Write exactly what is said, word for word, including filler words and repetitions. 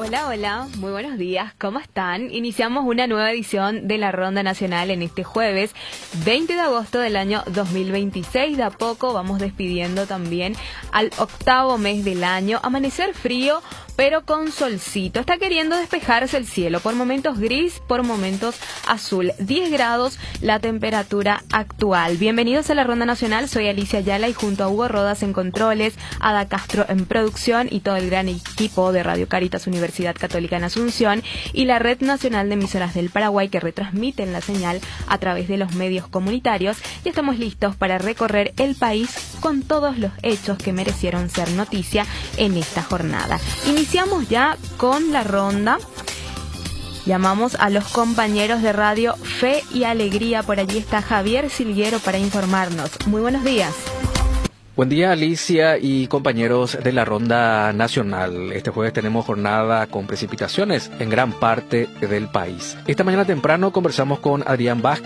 Hola, hola, muy buenos días, ¿cómo están? Iniciamos una nueva edición de la Ronda Nacional en este jueves veinte de agosto del año dos mil veintiséis. De a poco vamos despidiendo también al octavo mes del año. Amanecer frío, pero con solcito. Está queriendo despejarse el cielo, por momentos gris, por momentos azul. diez grados la temperatura actual. Bienvenidos a la Ronda Nacional, soy Alicia Ayala y junto a Hugo Rodas en controles, Ada Castro en producción y todo el gran equipo de Radio Caritas Universidad Católica en Asunción y la Red Nacional de Emisoras del Paraguay que retransmiten la señal a través de los medios comunitarios, y estamos listos para recorrer el país con todos los hechos que merecieron ser noticia en esta jornada. Iniciamos ya con la ronda. Llamamos a los compañeros de Radio Fe y Alegría. Por allí está Javier Silguero para informarnos. Muy buenos días. Buen día, Alicia y compañeros de la Ronda Nacional. Este jueves tenemos jornada con precipitaciones en gran parte del país. Esta mañana temprano conversamos con Adrián Vázquez,